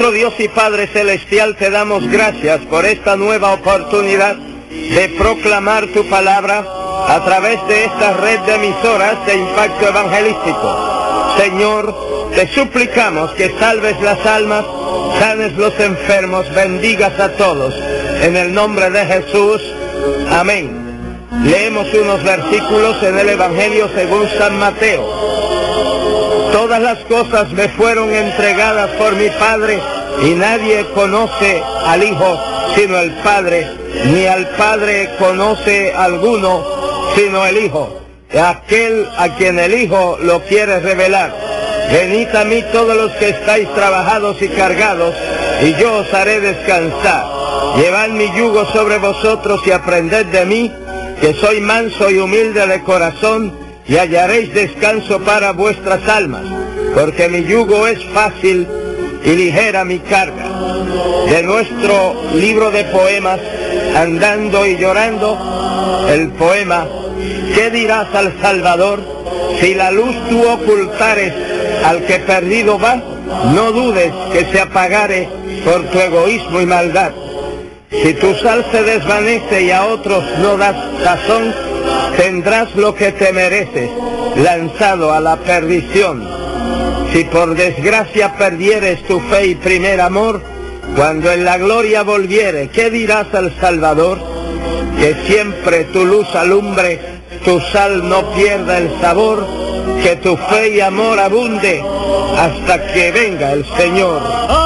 Nuestro Dios y Padre Celestial, te damos gracias por esta nueva oportunidad de proclamar tu palabra a través de esta red de emisoras de impacto evangelístico. Señor, te suplicamos que salves las almas, sanes los enfermos, bendigas a todos. En el nombre de Jesús, amén. Leemos unos versículos en el Evangelio según San Mateo. Todas las cosas me fueron entregadas por mi Padre, y nadie conoce al Hijo sino el Padre, ni al Padre conoce alguno sino el Hijo, aquel a quien el Hijo lo quiere revelar. Venid a mí todos los que estáis trabajados y cargados, y yo os haré descansar. Llevad mi yugo sobre vosotros y aprended de mí, que soy manso y humilde de corazón, y hallaréis descanso para vuestras almas, porque mi yugo es fácil y ligera mi carga. De nuestro libro de poemas, Andando y Llorando, el poema ¿Qué dirás al Salvador? Si la luz tú ocultares al que perdido va, no dudes que se apagare por tu egoísmo y maldad. Si tu sal se desvanece y a otros no das sazón, tendrás lo que te mereces, lanzado a la perdición. Si por desgracia perdieres tu fe y primer amor, cuando en la gloria volviere, ¿qué dirás al Salvador? Que siempre tu luz alumbre, tu sal no pierda el sabor, que tu fe y amor abunde hasta que venga el Señor.